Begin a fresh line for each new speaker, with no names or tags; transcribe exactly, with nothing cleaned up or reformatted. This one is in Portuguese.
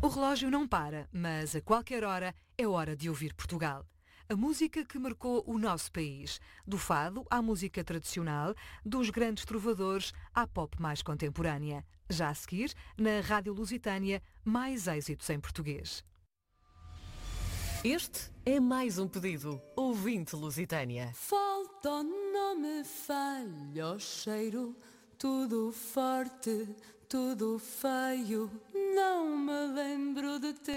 relógio não para, mas a qualquer hora é hora de ouvir Portugal. A música que marcou o nosso país, do fado à música tradicional, dos grandes trovadores à pop mais contemporânea. Já a seguir, na Rádio Lusitânia, mais êxitos em português.
Este é mais um pedido. Ouvinte Lusitânia.
Falta, não me falha o cheiro, tudo forte, tudo feio, não me lembro de ter.